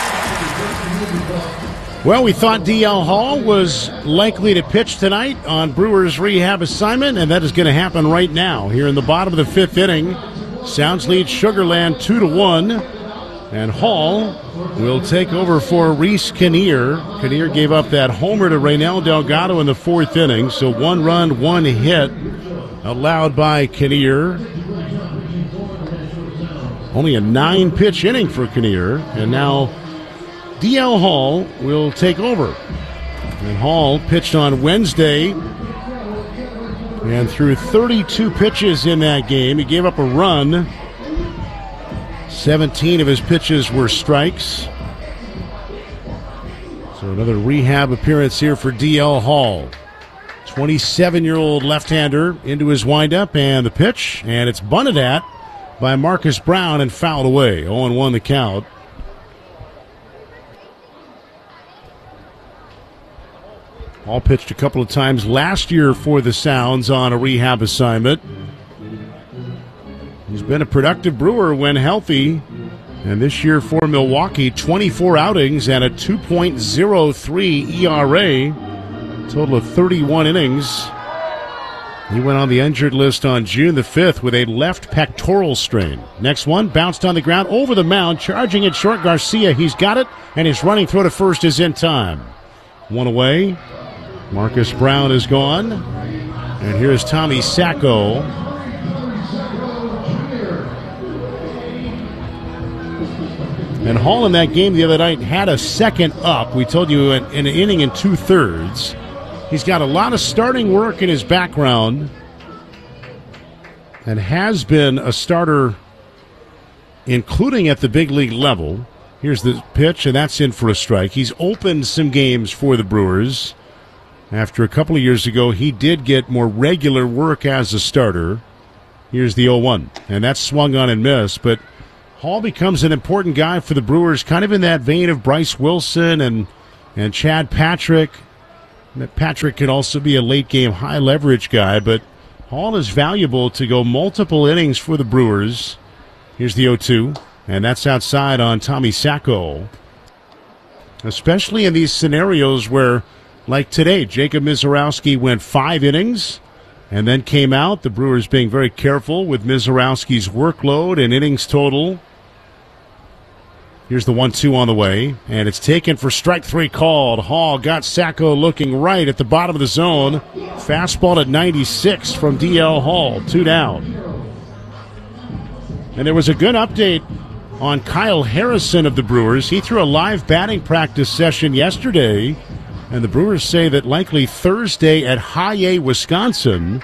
Well, we thought D.L. Hall was likely to pitch tonight on Brewers' rehab assignment, and that is going to happen right now. Here in the bottom of the fifth inning, Sounds lead Sugar Land 2-1, and Hall will take over for Reese Kinnear. Kinnear gave up that homer to Raynel Delgado in the fourth inning, so 1 run, 1 hit allowed by Kinnear. Only a 9-pitch inning for Kinnear, and now D.L. Hall will take over. And Hall pitched on Wednesday and threw 32 pitches in that game. He gave up a run. 17 of his pitches were strikes. So another rehab appearance here for D.L. Hall. 27-year-old left-hander into his windup, and the pitch, and it's bunted at by Marcus Brown and fouled away. 0-1 the count. Hall pitched a couple of times last year for the Sounds on a rehab assignment. He's been a productive Brewer when healthy. And this year for Milwaukee, 24 outings and a 2.03 ERA. Total of 31 innings. He went on the injured list on June the 5th with a left pectoral strain. Next one, bounced on the ground over the mound, charging it short. Garcia, he's got it, and his running throw to first is in time. 1 away. Marcus Brown is gone. And here's Tommy Sacco. And Hall in that game the other night had a second up. We told you in an inning and 2/3. He's got a lot of starting work in his background and has been a starter, including at the big league level. Here's the pitch, and that's in for a strike. He's opened some games for the Brewers. After a couple of years ago, he did get more regular work as a starter. Here's the 0-1, and that's swung on and missed, but Hall becomes an important guy for the Brewers, kind of in that vein of Bryce Wilson and Chad Patrick. Patrick could also be a late-game high-leverage guy, but Hall is valuable to go multiple innings for the Brewers. Here's the 0-2, and that's outside on Tommy Sacco. Especially in these scenarios where, like today, Jacob Misiorowski went 5 innings and then came out. The Brewers being very careful with Misiorowski's workload and innings total. Here's the 1-2 on the way, and it's taken for strike 3 called. Hall got Sacco looking right at the bottom of the zone. Fastball at 96 from D.L. Hall, 2 down. And there was a good update on Kyle Harrison of the Brewers. He threw a live batting practice session yesterday, and the Brewers say that likely Thursday at High A, Wisconsin,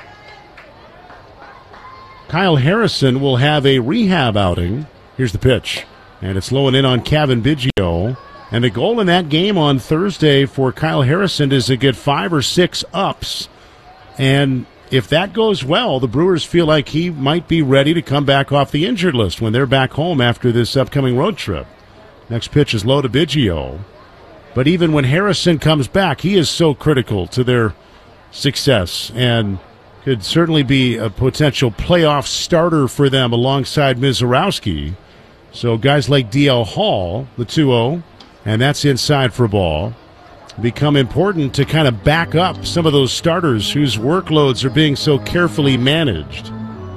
Kyle Harrison will have a rehab outing. Here's the pitch. And it's low and in on Cavan Biggio. And the goal in that game on Thursday for Kyle Harrison is to get 5 or 6 ups. And if that goes well, the Brewers feel like he might be ready to come back off the injured list when they're back home after this upcoming road trip. Next pitch is low to Biggio. But even when Harrison comes back, he is so critical to their success and could certainly be a potential playoff starter for them alongside Misiorowski. So guys like D.L. Hall, the 2-0, and that's inside for ball, become important to kind of back up some of those starters whose workloads are being so carefully managed.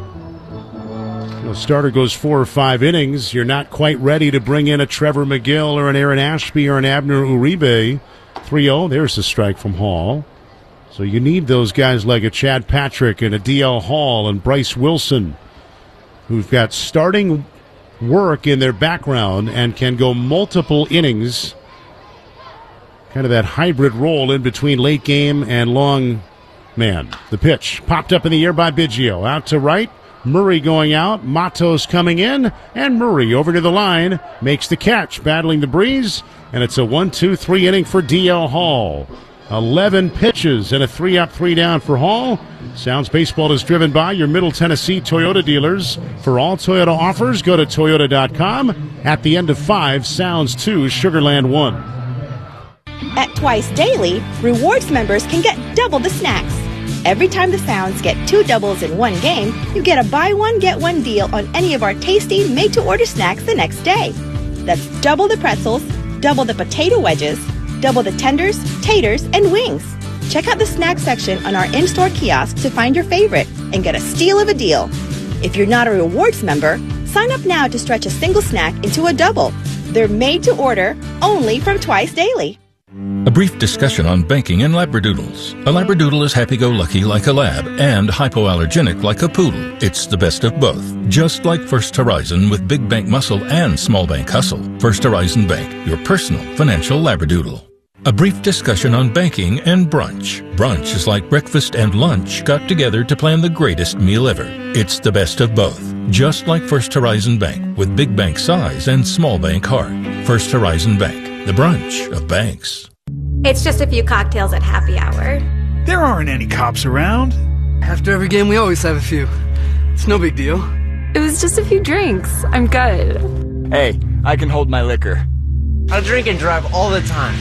A starter goes 4 or 5 innings, you're not quite ready to bring in a Trevor McGill or an Aaron Ashby or an Abner Uribe. 3-0, there's a strike from Hall. So you need those guys like a Chad Patrick and a D.L. Hall and Bryce Wilson, who've got starting work in their background and can go multiple innings. Kind of that hybrid role in between late game and long man. The pitch popped up in the air by Biggio. Out to right. Murray going out. Matos coming in. And Murray over to the line. Makes the catch. Battling the breeze. And it's a 1-2-3 inning for D.L. Hall. 11 pitches and a 3-up, 3-down for Hall. Sounds Baseball is driven by your Middle Tennessee Toyota dealers. For all Toyota offers, go to Toyota.com. At the end of 5, Sounds 2, Sugarland 1. At Twice Daily, rewards members can get double the snacks. Every time the Sounds get 2 doubles in one game, you get a buy one, get one deal on any of our tasty made-to-order snacks the next day. That's double the pretzels, double the potato wedges, double the tenders, taters, and wings. Check out the snack section on our in-store kiosk to find your favorite and get a steal of a deal. If you're not a rewards member, sign up now to stretch a single snack into a double. They're made to order, only from Twice Daily. A brief discussion on banking and Labradoodles. A Labradoodle is happy-go-lucky like a lab and hypoallergenic like a poodle. It's the best of both. Just like First Horizon with big bank muscle and small bank hustle. First Horizon Bank, your personal financial Labradoodle. A brief discussion on banking and brunch. Brunch is like breakfast and lunch got together to plan the greatest meal ever. It's the best of both. Just like First Horizon Bank with big bank size and small bank heart. First Horizon Bank, the brunch of banks. It's just a few cocktails at happy hour. There aren't any cops around. After every game, we always have a few. It's no big deal. It was just a few drinks. I'm good. Hey, I can hold my liquor. I drink and drive all the time.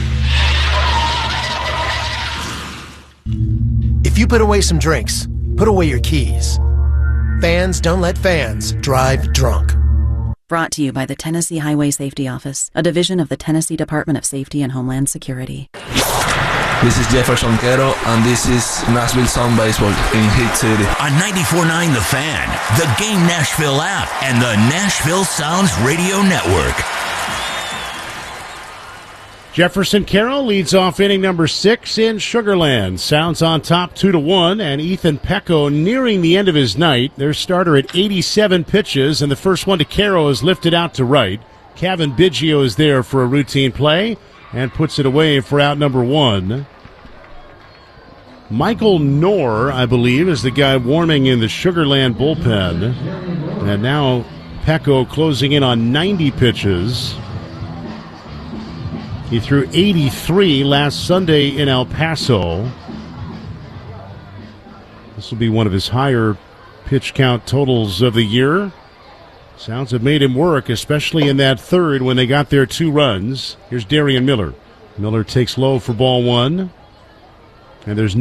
If you put away some drinks, put away your keys. Fans don't let fans drive drunk. Brought to you by the Tennessee Highway Safety Office, a division of the Tennessee Department of Safety and Homeland Security. This is Jefferson Quero, and this is Nashville Sound Baseball in Hit City. On 94.9 The Fan, the Game Nashville app, and the Nashville Sounds Radio Network. Jefferson Carroll leads off inning number 6 in Sugarland. Sounds on top 2-1, and Ethan Pecco nearing the end of his night. Their starter at 87 pitches, and the first one to Carroll is lifted out to right. Cavan Biggio is there for a routine play and puts it away for out number 1. Michael Knorr, I believe, is the guy warming in the Sugarland bullpen. And now Pecco closing in on 90 pitches. He threw 83 last Sunday in El Paso. This will be one of his higher pitch count totals of the year. Sounds have made him work, especially in that third when they got their 2 runs. Here's Darian Miller. Miller takes low for ball 1. And there's